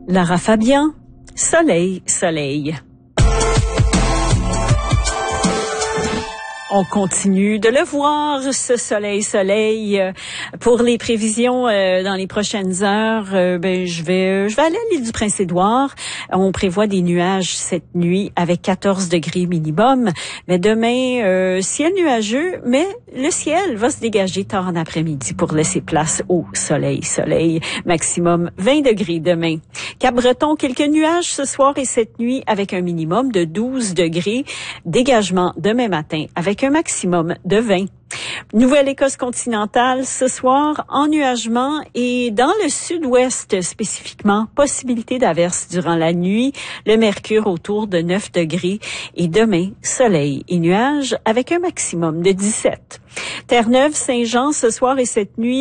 Lara Fabian, Soleil, soleil. On continue de le voir, ce soleil. Pour les prévisions dans les prochaines heures, je vais aller à l'île du Prince-Édouard. On prévoit des nuages cette nuit avec 14 degrés minimum. Mais demain, ciel nuageux, mais le ciel va se dégager tard en après-midi pour laisser place au soleil. Maximum 20 degrés demain. Cap-Breton, quelques nuages ce soir et cette nuit avec un minimum de 12 degrés. Dégagement demain matin avec un maximum de 20. Nouvelle-Écosse continentale ce soir, ennuagement et dans le sud-ouest spécifiquement, possibilité d'averses durant la nuit, le mercure autour de 9 degrés et demain, soleil et nuages avec un maximum de 17. Terre-Neuve, Saint-Jean ce soir et cette nuit,